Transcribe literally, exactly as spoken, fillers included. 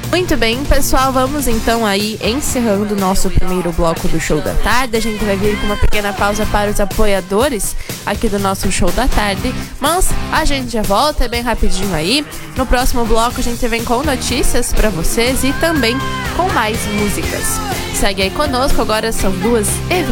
Muito bem, pessoal, vamos então aí encerrando o nosso primeiro bloco do Show da Tarde. A gente vai vir com uma pequena pausa para os apoiadores aqui do nosso Show da Tarde, mas a gente já volta, é bem rapidinho aí. No próximo bloco a gente vem com notícias para vocês e também com mais músicas. Segue aí conosco, agora são duas e